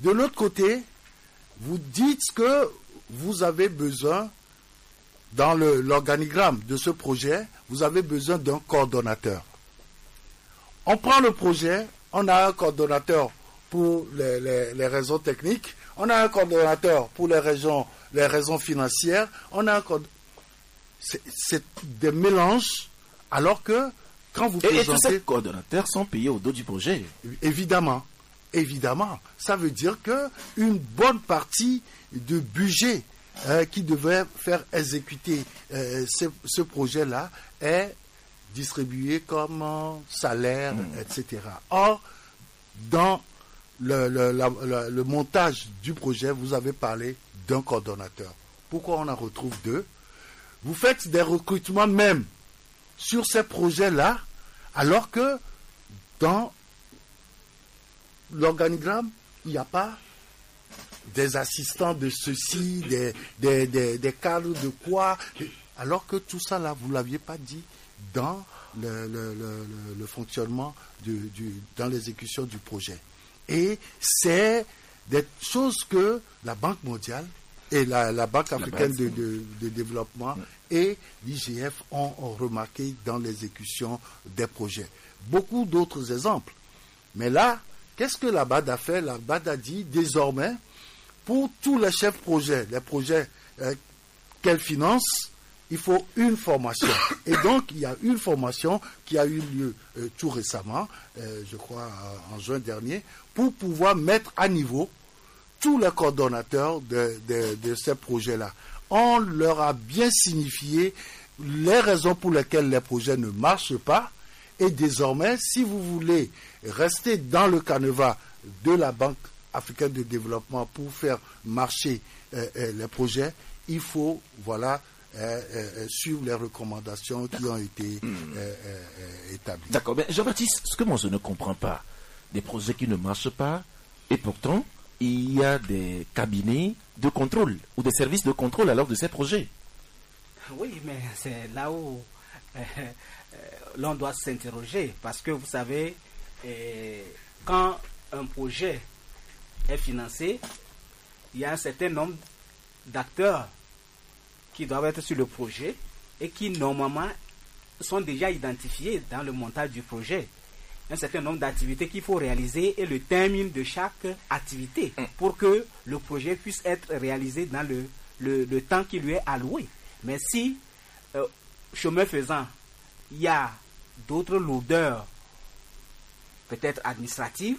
De l'autre côté, vous dites que vous avez besoin, dans l'organigramme de ce projet, vous avez besoin d'un coordonnateur. On prend le projet, on a un coordonnateur pour les raisons techniques, on a un coordonnateur pour les raisons financières, on a c'est des mélanges, alors que quand vous présentez... Et tous ces coordonnateurs sont payés au dos du projet. Évidemment. Ça veut dire qu'une bonne partie du budget qui devait faire exécuter ce projet-là est distribué comme salaire, etc. Or, dans le montage du projet, vous avez parlé d'un coordonnateur. Pourquoi on en retrouve deux? Vous faites des recrutements même sur ces projets-là, alors que dans l'organigramme, il n'y a pas des assistants de ceci, des cadres de quoi, alors que tout ça là, vous ne l'aviez pas dit dans le fonctionnement, dans l'exécution du projet. Et c'est des choses que la Banque mondiale et la Banque africaine de développement et l'IGF ont remarqué dans l'exécution des projets. Beaucoup d'autres exemples. Mais là, qu'est-ce que la BAD a fait? La BAD a dit désormais, pour tous les chefs projets, les projets qu'elle finance, il faut une formation. Et donc, il y a une formation qui a eu lieu tout récemment, je crois en juin dernier, pour pouvoir mettre à niveau tous les coordonnateurs de ces projets-là. On leur a bien signifié les raisons pour lesquelles les projets ne marchent pas. Et désormais, si vous voulez rester dans le canevas de la Banque africaine de développement pour faire marcher les projets, il faut suivre les recommandations qui ont été établies. D'accord, mais Jean-Baptiste, ce que moi je ne comprends pas, des projets qui ne marchent pas, et pourtant, il y a des cabinets de contrôle ou des services de contrôle alors de ces projets. Oui, mais c'est là où l'on doit s'interroger, parce que vous savez, quand un projet est financé, il y a un certain nombre d'acteurs qui doivent être sur le projet et qui normalement sont déjà identifiés dans le montage du projet. Un certain nombre d'activités qu'il faut réaliser et le timing de chaque activité pour que le projet puisse être réalisé dans le temps qui lui est alloué. Mais si, chemin faisant, il y a d'autres lourdeurs, peut-être administratives,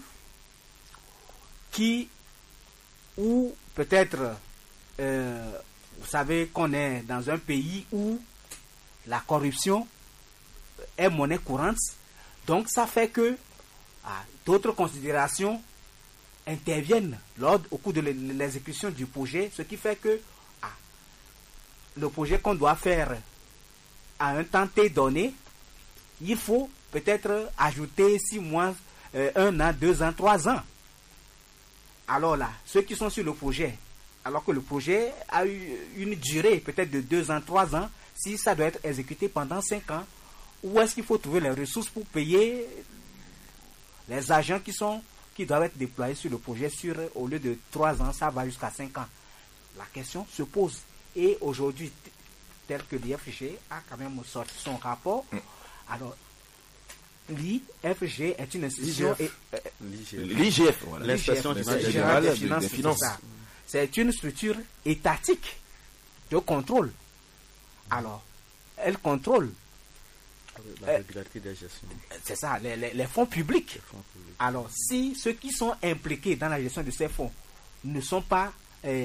ou peut-être, vous savez qu'on est dans un pays où la corruption est monnaie courante, donc ça fait que d'autres considérations interviennent au cours de l'exécution du projet, ce qui fait que le projet qu'on doit faire à un temps T donné, il faut peut-être ajouter 6 mois, 1 an, 2 ans, 3 ans. Alors là, ceux qui sont sur le projet, alors que le projet a eu une durée peut-être de 2 ans, 3 ans, si ça doit être exécuté pendant 5 ans, où est-ce qu'il faut trouver les ressources pour payer les agents qui doivent être déployés sur le projet au lieu de 3 ans, ça va jusqu'à 5 ans. La question se pose. Et aujourd'hui, tel que l'IFG a quand même sorti son rapport, alors l'IFG est une institution... L'IGF, voilà. L'inspection générale des finances. C'est une structure étatique de contrôle. Alors, elle contrôle la régularité des gestions. C'est ça, les fonds publics. Alors, si ceux qui sont impliqués dans la gestion de ces fonds n'ont pas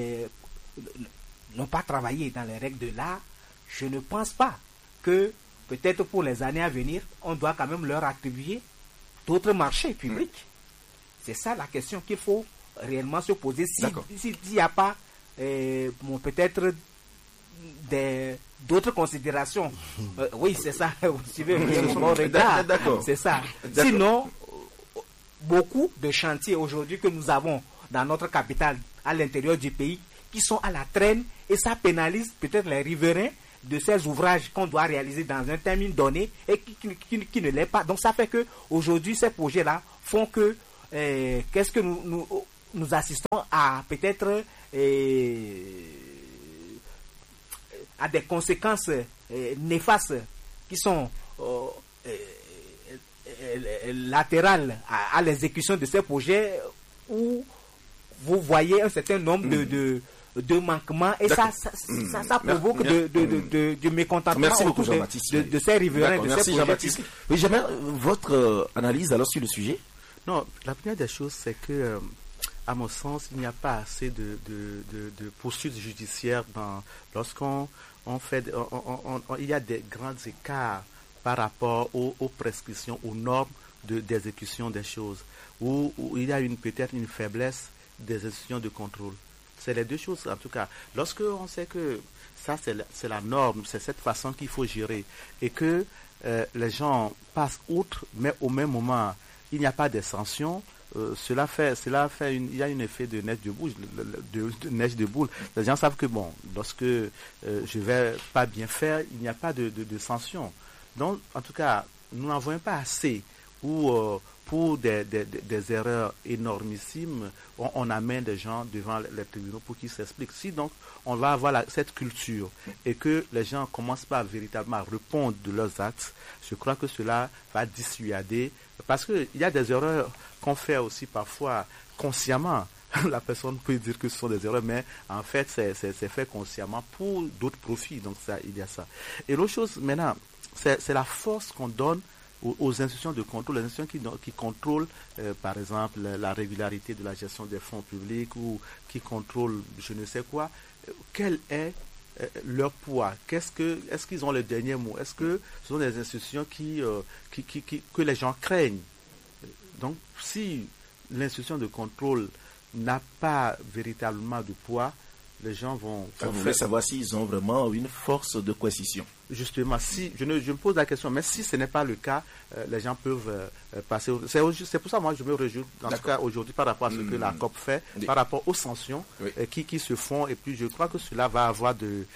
travaillé dans les règles de l'art, je ne pense pas que peut-être pour les années à venir, on doit quand même leur attribuer d'autres marchés publics. C'est ça la question qu'il faut réellement se poser. S'il n'y a pas peut-être d'autres considérations, oui, c'est ça. Vous suivez mon regard. C'est ça. Sinon, beaucoup de chantiers aujourd'hui que nous avons dans notre capitale, à l'intérieur du pays, qui sont à la traîne, et ça pénalise peut-être les riverains de ces ouvrages qu'on doit réaliser dans un terme donné et qui ne l'est pas. Donc ça fait que aujourd'hui ces projets-là font que qu'est-ce que nous assistons à peut-être à des conséquences néfastes qui sont latérales à l'exécution de ces projets, où vous voyez un certain nombre de manquements, et ça provoque du mécontentement. Merci beaucoup, Jean-Baptiste. De ces riverains, de ces projets. Oui, j'aimerais votre analyse alors sur le sujet. Non, la première des choses, c'est que, à mon sens, il n'y a pas assez de poursuites judiciaires lorsqu'on fait, il y a des grands écarts par rapport aux prescriptions, aux normes d'exécution des choses, où il y a peut-être une faiblesse des institutions de contrôle. C'est les deux choses, en tout cas. Lorsque on sait que ça, c'est la norme, c'est cette façon qu'il faut gérer, et que les gens passent outre, mais au même moment, il n'y a pas de sanctions, il y a un effet de neige de boule. Les gens savent que, bon, lorsque je vais pas bien faire, il n'y a pas de sanctions. Donc, en tout cas, nous n'en voyons pas assez pour des erreurs énormissimes, on amène des gens devant les tribunaux pour qu'ils s'expliquent. Si donc on va avoir cette culture et que les gens commencent pas véritablement à répondre de leurs actes, je crois que cela va dissuader, parce qu'il y a des erreurs qu'on fait aussi parfois consciemment. La personne peut dire que ce sont des erreurs, mais en fait c'est fait consciemment pour d'autres profits. Donc ça, il y a ça. Et l'autre chose maintenant, c'est la force qu'on donne aux institutions de contrôle, les institutions qui contrôlent, par exemple, la régularité de la gestion des fonds publics, ou qui contrôlent je ne sais quoi. Quel est leur poids? Est-ce qu'ils ont le dernier mot? Est-ce que ce sont des institutions que les gens craignent? Donc, si l'institution de contrôle n'a pas véritablement de poids, les gens vont... Vous voulez savoir s'ils ont vraiment une force de coercition? Justement, si je me pose la question, mais si ce n'est pas le cas, les gens peuvent passer. C'est pour ça que moi je me réjouis, en tout cas aujourd'hui, par rapport à ce que la COP fait, par rapport aux sanctions qui se font, et puis je crois que cela va avoir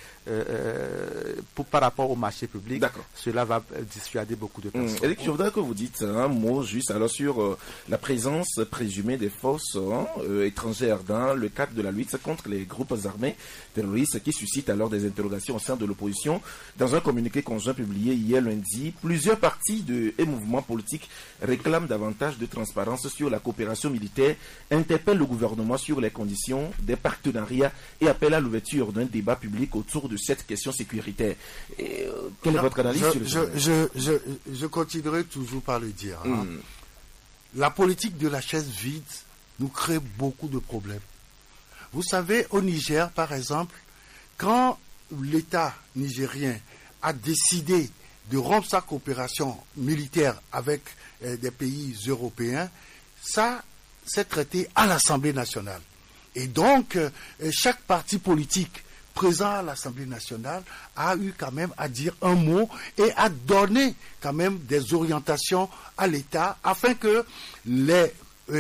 par rapport au marché public, cela va dissuader beaucoup de personnes. Éric, je voudrais que vous dites un mot juste alors sur la présence présumée des forces étrangères dans le cadre de la lutte contre les groupes armés terroristes, qui suscite alors des interrogations au sein de l'opposition. Dans un communiqué conjoint publié hier lundi, plusieurs partis et mouvements politiques réclament davantage de transparence sur la coopération militaire, interpellent le gouvernement sur les conditions des partenariats et appellent à l'ouverture d'un débat public autour de cette question sécuritaire. Quelle est votre analyse sur le sujet? Je continuerai toujours par le dire. La politique de la chaise vide nous crée beaucoup de problèmes. Vous savez, au Niger, par exemple, quand l'État nigérien a décidé de rompre sa coopération militaire avec des pays européens, ça s'est traité à l'Assemblée nationale. Et donc, chaque parti politique présent à l'Assemblée nationale a eu quand même à dire un mot et à donner quand même des orientations à l'État afin que les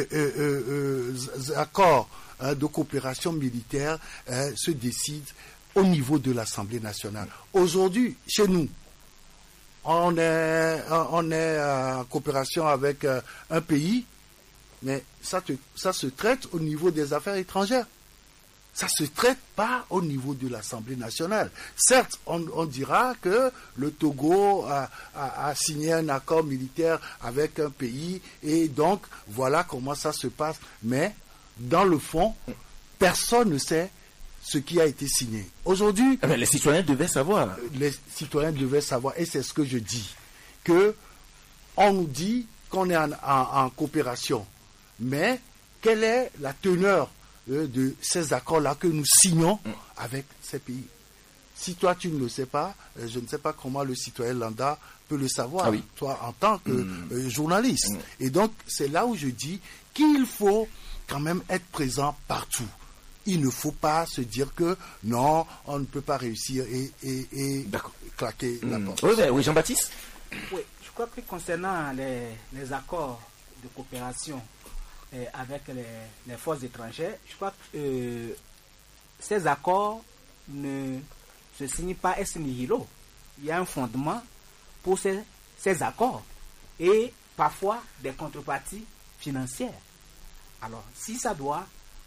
accords de coopération militaire se décident au niveau de l'Assemblée nationale. Aujourd'hui, chez nous, on est en coopération avec un pays, mais ça se traite au niveau des affaires étrangères. Ça ne se traite pas au niveau de l'Assemblée nationale. Certes, on dira que le Togo a signé un accord militaire avec un pays, et donc voilà comment ça se passe. Mais dans le fond, personne ne sait ce qui a été signé. Aujourd'hui... les citoyens devaient savoir. Les citoyens devaient savoir, et c'est ce que je dis, que on nous dit qu'on est en coopération, mais quelle est la teneur de ces accords-là que nous signons avec ces pays? Si toi tu ne le sais pas, je ne sais pas comment le citoyen lambda peut le savoir, toi en tant que journaliste. Et donc c'est là où je dis qu'il faut quand même être présent partout. Il ne faut pas se dire que non, on ne peut pas réussir et claquer la porte. Oui, Jean-Baptiste? Oui, je crois que concernant les accords de coopération avec les forces étrangères, je crois que ces accords ne se signent pas ex nihilo. Il y a un fondement pour ces accords et parfois des contreparties financières. Alors, si ça doit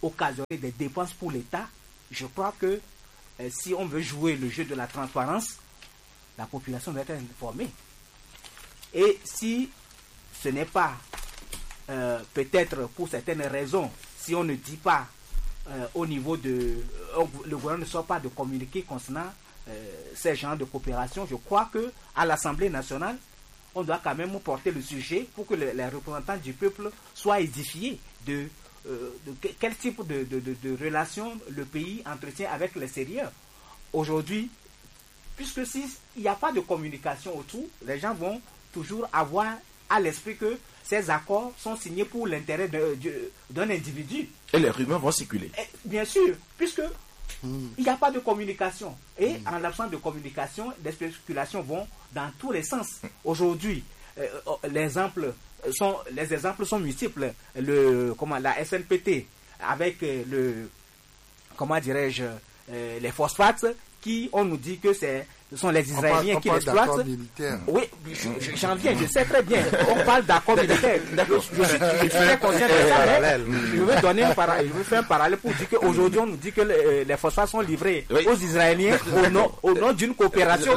occasionner des dépenses pour l'État. Je crois que si on veut jouer le jeu de la transparence, la population doit être informée. Et si ce n'est pas, peut-être pour certaines raisons, si on ne dit pas au niveau de... le gouvernement ne sort pas de communiquer concernant ces genres de coopération, je crois qu'à l'Assemblée nationale, on doit quand même porter le sujet pour que les représentants du peuple soient édifiés de quel type de relations le pays entretient avec l'extérieur. Aujourd'hui, puisque s'il n'y a pas de communication autour, les gens vont toujours avoir à l'esprit que ces accords sont signés pour l'intérêt d'un individu. Et les rumeurs vont circuler. Et, bien sûr, puisque il n'y a pas de communication. Et en l'absence de communication, les spéculations vont dans tous les sens. Aujourd'hui, les exemples sont multiples. La SNPT avec les phosphates, qui on nous dit que ce sont les Israéliens qui l'exploitent. Oui, j'en viens, je sais très bien. On parle d'accord militaire. Je suis très conscient de ça, mais je veux faire un parallèle pour dire qu'aujourd'hui, on nous dit que les phosphates sont livrés aux Israéliens au nom d'une coopération.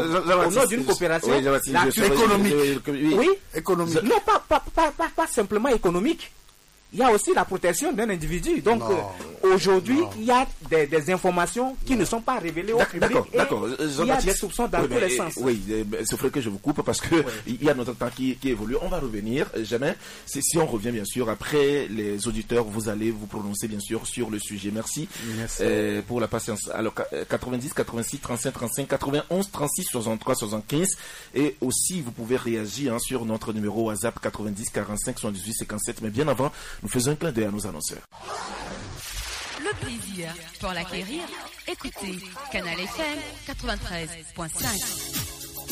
Économique. Oui, économique. Non, pas simplement économique. Il y a aussi la protection d'un individu. Donc, aujourd'hui, il y a des informations qui ne sont pas révélées au public. D'accord. Il y a des soupçons dans tous les sens. Oui, c'est vrai que je vous coupe parce que il y a notre temps qui évolue. On va revenir. Jamais. Si on revient, bien sûr, après les auditeurs, vous allez vous prononcer, bien sûr, sur le sujet. Merci pour la patience. Alors, 90, 86, 35, 35, 91, 36, 63, 75. Et aussi, vous pouvez réagir sur notre numéro WhatsApp 90, 45, 78, 57. Mais bien avant, nous faisons un clin d'œil à nos annonceurs. Le plaisir pour l'acquérir, écoutez Canal FM 93.5.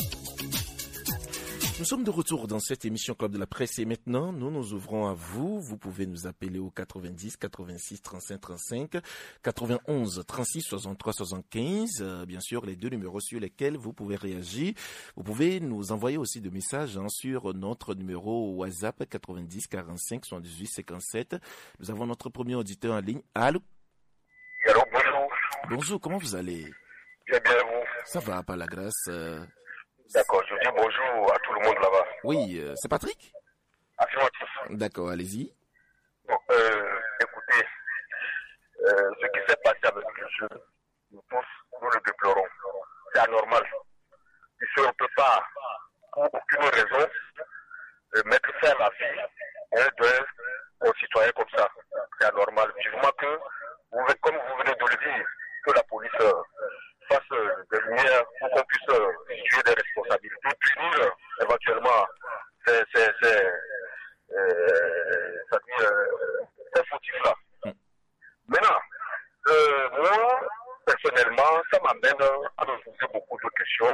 Nous sommes de retour dans cette émission Club de la Presse et maintenant, nous ouvrons à vous. Vous pouvez nous appeler au 90, 86, 35, 35, 91, 36, 63, 75. Bien sûr, les deux numéros sur lesquels vous pouvez réagir. Vous pouvez nous envoyer aussi des messages sur notre numéro WhatsApp 90, 45, 78, 57. Nous avons notre premier auditeur en ligne. Allô? Allô, bonjour. Bonjour, comment vous allez? Bien, vous? Ça va, par la grâce. D'accord, je dis bonjour à tout le monde là-bas. Oui, c'est Patrick? Affirmatif. D'accord, allez-y. Bon, écoutez, ce qui s'est passé avec le jeu, nous tous, nous le déplorons. C'est anormal. Puisqu'on ne peut pas, pour aucune raison, mettre fin à la vie d'un citoyen comme ça. C'est anormal. Vivement que, comme vous venez de le dire, que la police fasse des lumières pour qu'on puisse situer des responsabilités, punir éventuellement ces fautifs-là. Maintenant, moi, personnellement, ça m'amène à me poser beaucoup de questions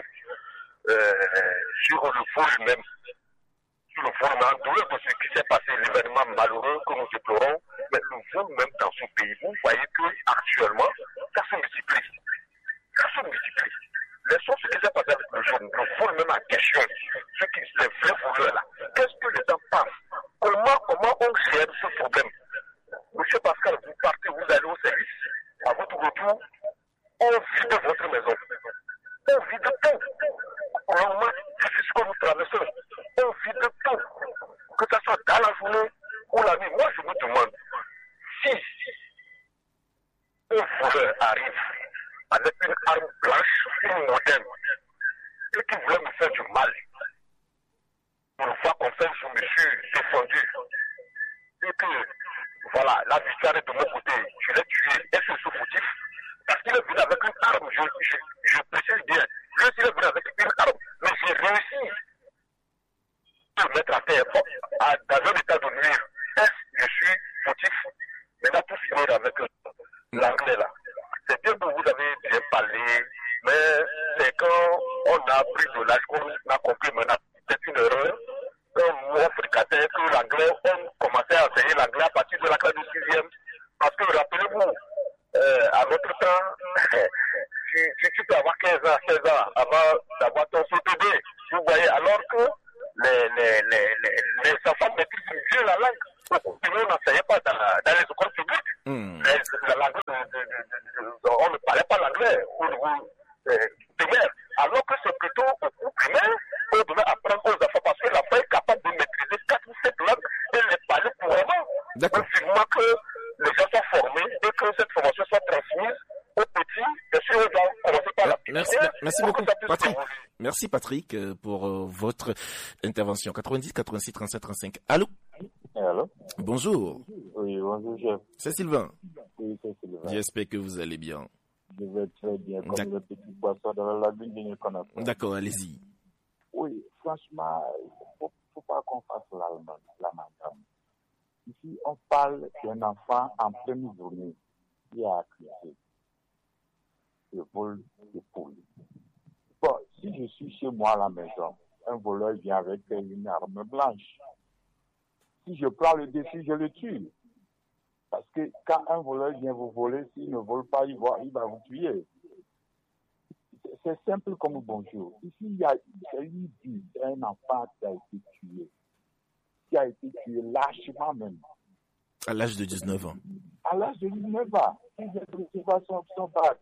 sur le fond lui-même. Sur le fond, en dehors de ce qui s'est passé, l'événement malheureux que nous déplorons, mais le fond même dans ce pays, vous voyez qu'actuellement, ça se multiplie. Laissons ce qui s'est passé avec le jeune, le fond même en question, les vrais voleurs là. Qu'est-ce que les gens pensent? Comment on gère ce problème? Monsieur Pascal, vous partez, vous allez au service. À votre retour, on vide votre maison. On vide tout. Pour le moment, c'est ce que nous traversons. On vide tout. Que ce soit dans la journée ou la nuit. Moi, je me demande si un voleur arrive avec une arme blanche, une moderne, et qui voulait me faire du mal. Une fois qu'on fait, je me suis défendu. Et que, voilà, la victoire est de mon côté. Je l'ai tué. Est-ce que c'est fautif? Parce qu'il est venu avec une arme. Je précise bien. Lui aussi, il est venu avec une arme. Mais j'ai réussi à le mettre à terre. Dans un état de nuire. Est-ce que je suis fautif? Maintenant, tout finir avec l'anglais là. C'est bien que vous avez bien parlé, mais c'est quand on a pris de l'âge qu'on a compris maintenant. C'est une erreur. Comme moi, fricataire, que l'anglais, on commençait à enseigner l'anglais à partir de la classe du 6e. Parce que, rappelez-vous, à notre temps, tu peux avoir 15 ans, 16 ans avant d'avoir ton CPD. Vous voyez, alors que les enfants maîtrisent mieux la langue. Nous n'enseignons pas dans les écoles publiques. on ne parlait pas l'anglais au niveau primaire. Alors que c'est plutôt au cours primaire qu'on devait apprendre aux enfants parce que l'enfant est capable de maîtriser 4 ou 7 langues et les parler couramment. D'accord. Il faut que les gens soient formés et que cette formation soit transmise aux petits. Bien sûr, on doit commencer par la petite. Merci beaucoup, Patrick. Merci, Patrick, pour votre intervention. 90 86 37 35. Allô? Allô? Bonjour. Oui, bonjour, chef. C'est Sylvain. Oui, c'est Sylvain. J'espère que vous allez bien. Je vais très bien, comme le petit poisson dans la lagune de Nicolas. D'accord, allez-y. Oui, franchement, il ne faut pas qu'on fasse l'amalgame. Ici, on parle d'un enfant en pleine journée qui a accusé le vol de poules. Bon, si je suis chez moi à la maison, un voleur vient avec une arme blanche. Si je prends le défi, je le tue. Parce que quand un voleur vient vous voler, s'il ne vole pas, il va vous tuer. C'est simple comme bonjour. Ici, il y a un enfant qui a été tué. Qui a été tué lâchement même. À l'âge de 19 ans. À l'âge de 19 ans. Il vient de recevoir son bac.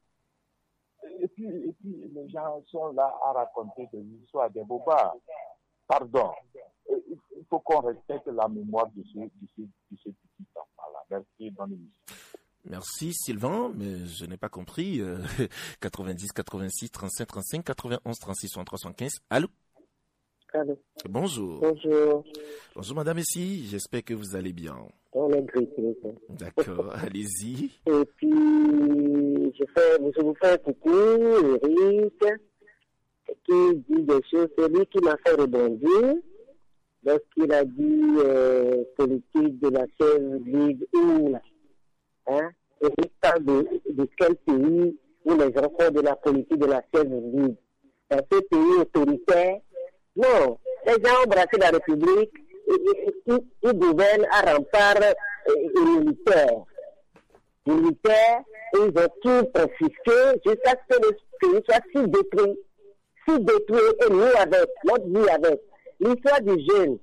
Et puis, les gens sont là à raconter des histoires, des bobards. Pardon. Il faut qu'on respecte la mémoire de ce petit enfant-là. Merci, bonne émission. Merci Sylvain, mais je n'ai pas compris. 90 86 37 35 91 36 63 75. Allô? Allô. Bonjour. Bonjour. Bonjour madame ici, j'espère que vous allez bien. On est grippé. D'accord, allez-y. Et puis, je vous fais un coucou, Eric, qui dit des choses. C'est lui qui m'a fait rebondir lorsqu'il a dit politique de la chaise libre ou là. Hein? Eric parle de quel pays où les gens font de la politique de la chaise libre. Dans ce pays autoritaire, non, les gens ont brassé la République, ils gouvernent à rempart militaire. Militaire, ils ont tout confisqué jusqu'à ce que le pays soit si détruit. Si détruit, et nous avec, notre vie avec. L'histoire du jeune,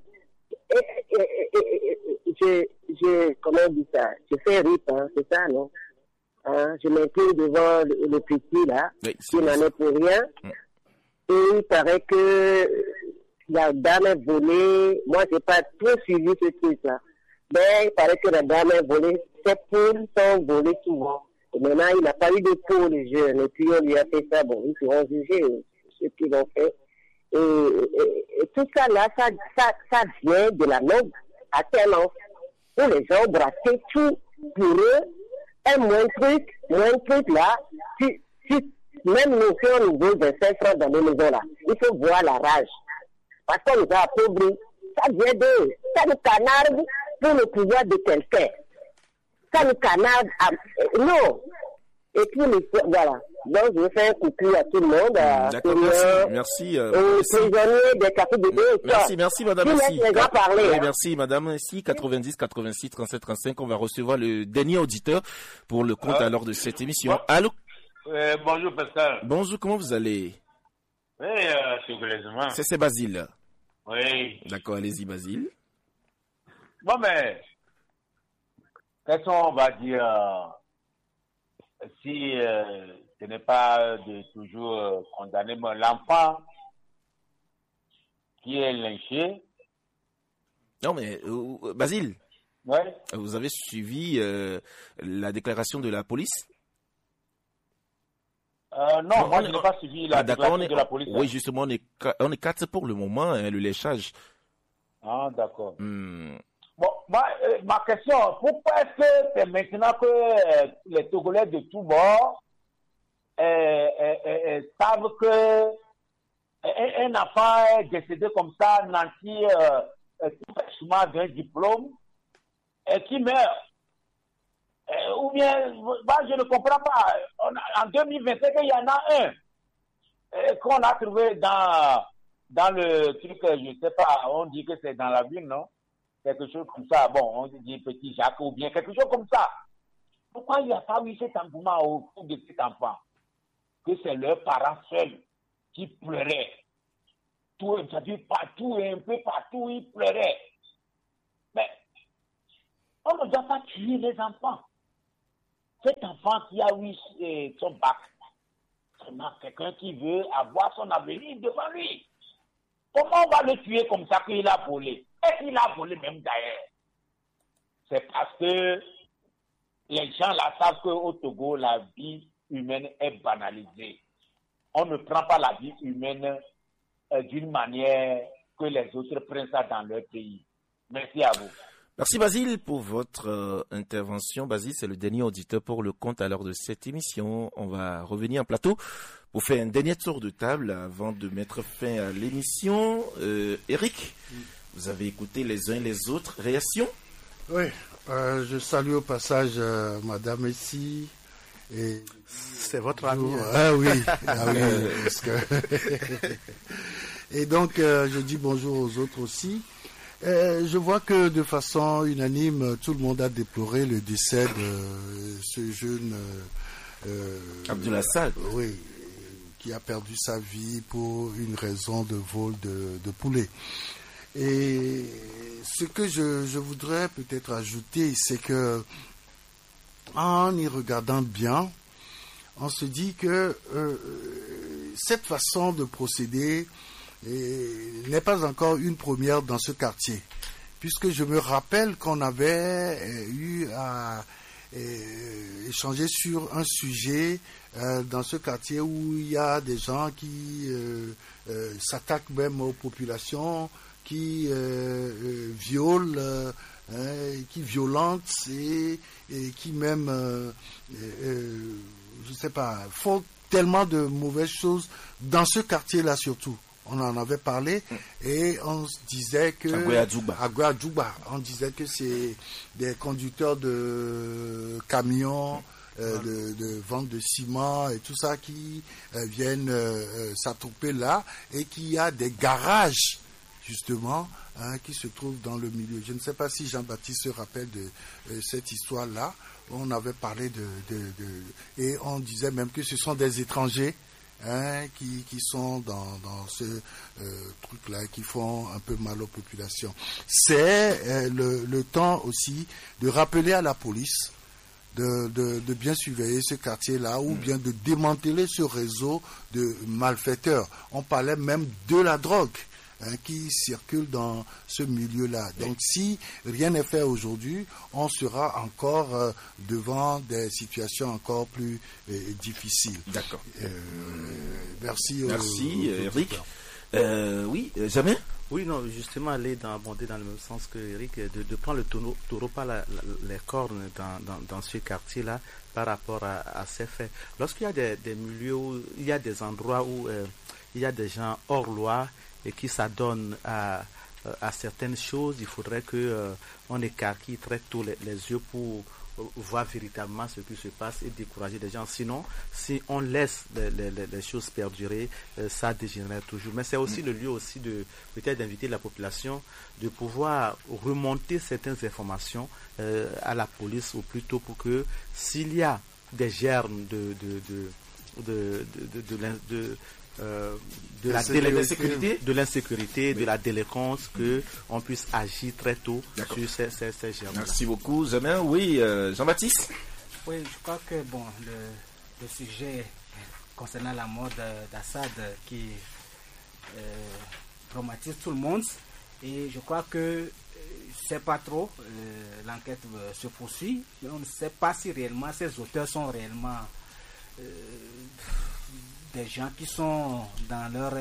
comment on dit ça? Je fais rip, hein, c'est ça, non? Hein, je m'incline devant le petit, là, Oui, qui n'en est pour rien. Et il paraît que la dame est volée. Moi, j'ai pas trop suivi ce truc-là. Mais il paraît que la dame est volée. Ses poules sont volées souvent. Et maintenant, il n'a pas eu de peau, les jeunes. Et puis, on lui a fait ça. Bon, ils seront jugés, ceux qui l'ont fait. Et tout ça, là, ça vient de la longue alternance. Où les gens brassaient tout pour eux. Un moins truc, là, même nous, si on nous veut 25 francs dans les maisons là, il faut voir la rage. Parce qu'on nous a appauvris. Ça vient d'eux. Ça nous canarde pour le pouvoir de quelqu'un. Ça nous canarde non. Et puis, voilà. Donc, je fais un coucou à tout le monde. D'accord, merci. Aux prisonniers des cafés de deux. Merci, madame. Merci. Parler, merci, madame. Ici, 90 86 37 35. On va recevoir le dernier auditeur pour le compte alors de cette émission. Allô? Bonjour, Pascal. Bonjour, comment vous allez? Oui, sérieusement. C'est Basile. Oui. D'accord, allez-y, Basile. Bon, mais, qu'est-ce qu'on va dire si ce n'est pas de toujours condamner l'enfant qui est lynché? Non, mais, Basile, ouais. Vous avez suivi la déclaration de la police? Non, moi je n'ai pas suivi la déclaration de la police. Oui, justement, on est 4 pour le moment, hein, le léchage. Ah, d'accord. Bon, ma question, pourquoi est-ce que c'est maintenant que les Togolais de tous bords savent que un enfant est décédé comme ça, nanti tout fraîchement d'un diplôme, et qui meurt? Ou bien, je ne comprends pas. En 2025, il y en a un qu'on a trouvé dans le truc, je ne sais pas, on dit que c'est dans la ville, non? Quelque chose comme ça. Bon, on dit petit Jacques ou bien quelque chose comme ça. Pourquoi il n'y a pas eu cet engouement autour de cet enfant? Que c'est leurs parents seuls qui pleuraient. Tout, c'est-à-dire partout et un peu partout, ils pleuraient. Mais on ne doit pas tuer les enfants. cet enfant qui a eu son bac, c'est quelqu'un qui veut avoir son avenir devant lui. Comment on va le tuer comme ça qu'il a volé? Est-ce qu'il a volé même d'ailleurs? C'est parce que les gens là savent qu'au Togo, la vie humaine est banalisée. On ne prend pas la vie humaine d'une manière que les autres prennent ça dans leur pays. Merci à vous. Merci Basile pour votre intervention. Basile, c'est le dernier auditeur pour le compte à l'heure de cette émission. On va revenir en plateau pour faire un dernier tour de table avant de mettre fin à l'émission. Eric, vous avez écouté les uns les autres. Réaction? Oui, je salue au passage Madame Essie. Et c'est votre ami. Oui, parce que et donc je dis bonjour aux autres aussi. Je vois que de façon unanime, tout le monde a déploré le décès de ce jeune Abdoul Assad. Oui, qui a perdu sa vie pour une raison de vol de poulet. Et ce que je voudrais peut-être ajouter, c'est que en y regardant bien, on se dit que cette façon de procéder n'est pas encore une première dans ce quartier, puisque je me rappelle qu'on avait eu à échanger sur un sujet dans ce quartier où il y a des gens qui s'attaquent même aux populations, qui violent, qui violentent et qui même, je sais pas, font tellement de mauvaises choses dans ce quartier-là surtout. On en avait parlé et on se disait que à Guadjouba, on disait que c'est des conducteurs de camions, de vente de ciment et tout ça qui viennent s'attrouper là et qu'il y a des garages justement qui se trouvent dans le milieu. Je ne sais pas si Jean-Baptiste se rappelle de cette histoire-là. On avait parlé et on disait même que ce sont des étrangers qui sont dans ce truc-là, qui font un peu mal aux populations. C'est le temps aussi de rappeler à la police de bien surveiller ce quartier-là ou bien de démanteler ce réseau de malfaiteurs. On parlait même de la drogue qui circule dans ce milieu-là. Donc si rien n'est fait aujourd'hui, on sera encore devant des situations encore plus difficiles. D'accord. Merci Eric. Oui, jamais? Oui, non, justement, abonder dans le même sens que Eric, de prendre le taureau par les cornes dans ce quartier-là par rapport à ces faits. Lorsqu'il y a des milieux, où, il y a des endroits où il y a des gens hors loi et qui s'adonnent à certaines choses, il faudrait qu'on écarquille très tôt les yeux pour voir véritablement ce qui se passe et décourager les gens. Sinon, si on laisse les choses perdurer, ça dégénère toujours. Mais c'est aussi le lieu aussi de peut-être d'inviter la population de pouvoir remonter certaines informations à la police au plus tôt pour que s'il y a des germes de l'insécurité, de la délinquance, qu'on puisse agir très tôt sur ces germes. Merci beaucoup, Jamin. Oui, Jean-Baptiste. Oui, je crois que le sujet concernant la mort d'Assad qui traumatise tout le monde, et je crois que je ne sais pas trop, l'enquête se poursuit, mais on ne sait pas si réellement ces auteurs sont réellement des gens qui sont dans leur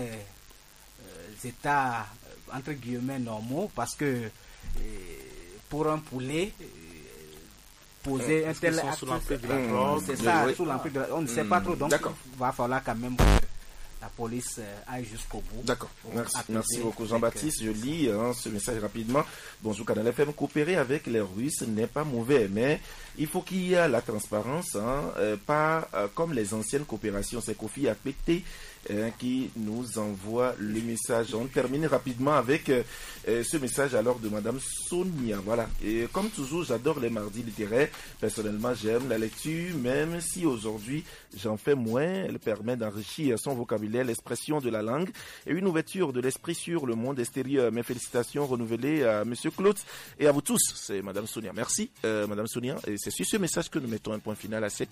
état entre guillemets normaux, parce que pour un poulet poser un tel acte, c'est ça, sous l'emprise de la drogue, on ne sait pas trop, donc il va falloir quand même que la police aille jusqu'au bout. D'accord, merci beaucoup Jean-Baptiste. Je lis ce message rapidement. Bonjour Canal FM, coopérer avec les Russes n'est pas mauvais, mais il faut qu'il y ait la transparence, pas comme les anciennes coopérations. C'est Kofi Akpete qui nous envoie le message. On termine rapidement avec ce message alors de Madame Sonia. Voilà. Et comme toujours, j'adore les mardis littéraires. Personnellement, j'aime la lecture, même si aujourd'hui j'en fais moins. Elle permet d'enrichir son vocabulaire, l'expression de la langue et une ouverture de l'esprit sur le monde extérieur. Mes félicitations renouvelées à Monsieur Claude et à vous tous. C'est Madame Sonia. Merci, Madame Sonia. Et C'est sur ce message que nous mettons un point final à cette